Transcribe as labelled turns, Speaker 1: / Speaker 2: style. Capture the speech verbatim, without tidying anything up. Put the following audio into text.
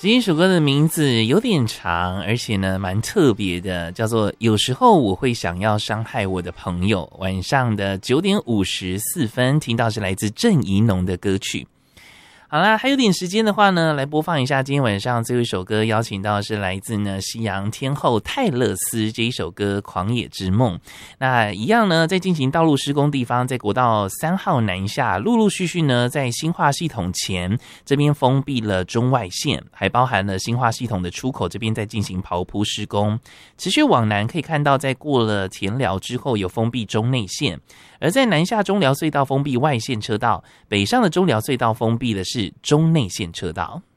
Speaker 1: 这一首歌的名字有点长，而且呢蛮特别的，叫做《有时候我会想要伤害我的朋友》。晚上的九点五十四分，听到是来自郑宜农的歌曲。好啦，还有点时间的话呢，来播放一下今天晚上最后一首歌，邀请到的是来自呢西洋天后泰勒斯这一首歌《狂野之梦》。那一样呢，在进行道路施工地方，在国道三号南下，陆陆续续呢，在新化系统前这边封闭了中外线，还包含了新化系统的出口这边在进行刨铺施工。持续往南可以看到，在过了田寮之后有封闭中内线，而在南下中寮隧道封闭外线车道，北上的中寮隧道封闭的是中内线车道。